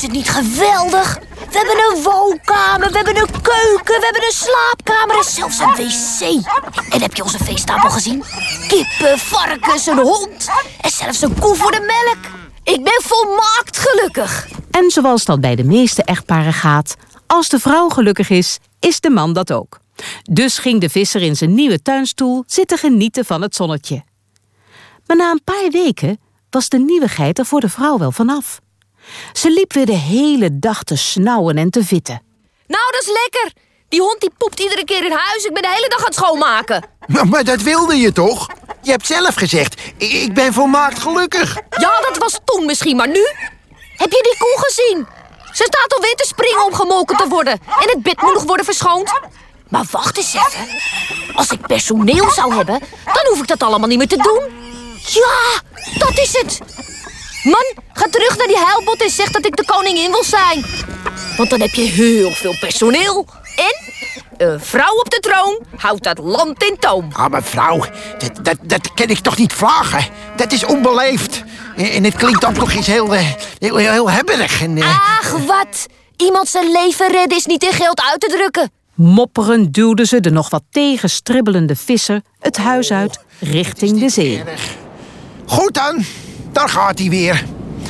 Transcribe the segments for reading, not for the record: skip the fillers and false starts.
Is het niet geweldig? We hebben een woonkamer, we hebben een keuken, we hebben een slaapkamer en zelfs een wc. En heb je onze feesttafel gezien? Kippen, varkens, een hond en zelfs een koe voor de melk. Ik ben volmaakt gelukkig. En zoals dat bij de meeste echtparen gaat, als de vrouw gelukkig is, is de man dat ook. Dus ging de visser in zijn nieuwe tuinstoel zitten genieten van het zonnetje. Maar na een paar weken was de nieuwigheid er voor de vrouw wel vanaf. Ze liep weer de hele dag te snauwen en te vitten. Nou, dat is lekker. Die hond die poept iedere keer in huis. Ik ben de hele dag aan het schoonmaken. Maar dat wilde je toch? Je hebt zelf gezegd, ik ben volmaakt gelukkig. Ja, dat was toen misschien, maar nu? Heb je die koe gezien? Ze staat alweer te springen om gemolken te worden. En het bed moet nog worden verschoond. Maar wacht eens even. Als ik personeel zou hebben, dan hoef ik dat allemaal niet meer te doen. Ja, dat is het. Man, ga terug naar die huilbot en zeg dat ik de koningin wil zijn. Want dan heb je heel veel personeel. En een vrouw op de troon houdt dat land in toom. Ah, mevrouw, dat kan ik toch niet vragen? Dat is onbeleefd. En het klinkt ook nog eens heel hebberig. Ach, wat. Iemand zijn leven redden is niet in geld uit te drukken. Mopperend duwde ze de nog wat tegenstribbelende visser het huis uit richting de zee. Goed dan, daar gaat hij weer.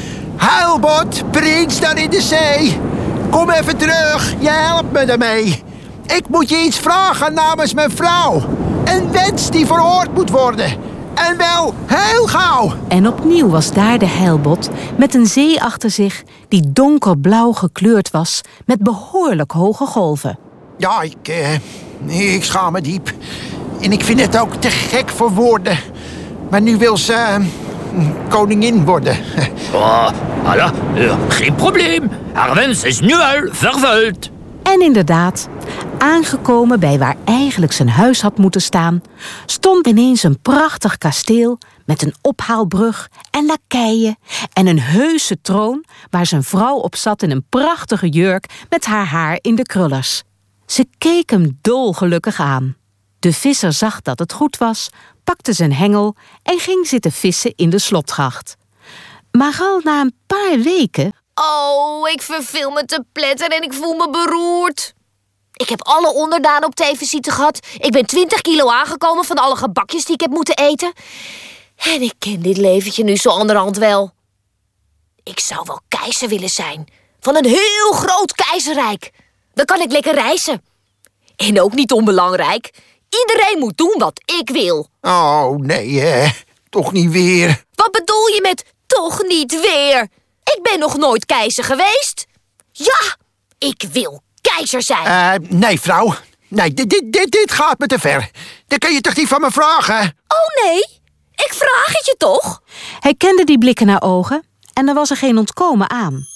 Huilbot, prins daar in de zee. Kom even terug, je helpt me ermee. Ik moet je iets vragen namens mijn vrouw. Een wens die verhoord moet worden. En wel heel gauw. En opnieuw was daar de heilbot met een zee achter zich die donkerblauw gekleurd was met behoorlijk hoge golven. Ja, ik schaam me diep. En ik vind het ook te gek voor woorden. Maar nu wil ze koningin worden. Oh, voilà, geen probleem. Haar wens is nu al vervuld. En inderdaad, aangekomen bij waar eigenlijk zijn huis had moeten staan, stond ineens een prachtig kasteel met een ophaalbrug en lakeien en een heuse troon waar zijn vrouw op zat in een prachtige jurk met haar haar in de krullers. Ze keek hem dolgelukkig aan. De visser zag dat het goed was, pakte zijn hengel en ging zitten vissen in de slotgracht. Maar al na een paar weken... Oh, ik verveel me te pletter en ik voel me beroerd. Ik heb alle onderdanen op tevensite gehad. Ik ben 20 kilo aangekomen van alle gebakjes die ik heb moeten eten. En ik ken dit leventje nu zo onderhand wel. Ik zou wel keizer willen zijn. Van een heel groot keizerrijk. Dan kan ik lekker reizen. En ook niet onbelangrijk. Iedereen moet doen wat ik wil. Oh, nee, toch niet weer. Wat bedoel je met toch niet weer? Ik ben nog nooit keizer geweest. Ja, ik wil keizer zijn. Nee, vrouw. Nee, dit gaat me te ver. Dat kun je toch niet van me vragen? Oh nee, ik vraag het je toch? Hij kende die blikken naar ogen en er was er geen ontkomen aan.